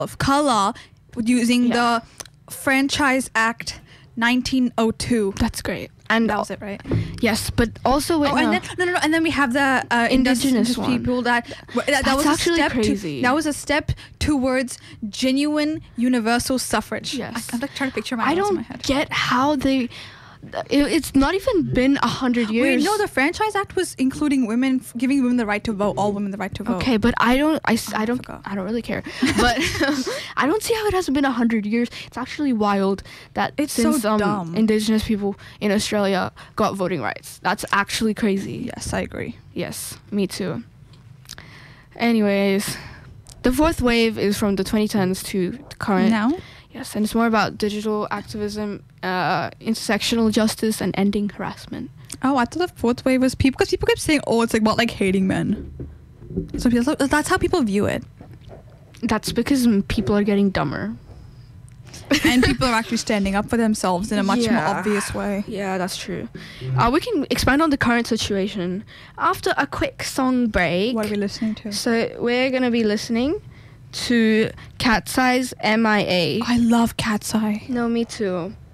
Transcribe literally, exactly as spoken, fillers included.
of color using Yeah. the Franchise Act nineteen oh two. That's great. And That was it, right? yes, but also wait, Oh, no. and then no, no, no, and then we have the uh, Indigenous indigenous one. people that that, that That's was actually a step crazy. To, that was a step towards genuine universal suffrage. Yes. I, I'm like trying to picture my I notes in don't my head. get how they. It, it's not even been a hundred years. Wait, no, the Franchise Act was including women, f- giving women the right to vote, all women the right to vote. Okay, but I don't. I, s- Oh, I I don't. forgot. I don't really care. But I don't see how it hasn't been a hundred years. It's actually wild that It's so since um, dumb. Indigenous people in Australia got voting rights. That's actually crazy. Yes, I agree. Yes, me too. Anyways, the fourth wave is from the twenty tens to current. Now? Yes, and it's more about digital activism, uh, intersectional justice, and ending harassment. Oh, I thought the fourth wave was people, because people kept saying, oh, it's like about like hating men. So people, that's how people view it. That's because mm, people are getting dumber. And people are actually standing up for themselves in a much more Yeah. obvious way. Yeah, that's true. Uh, we can expand on the current situation after a quick song break. What are we listening to? So we're gonna be listening to Cat's Eyes M I A. I love Cat's Eye. No, me too.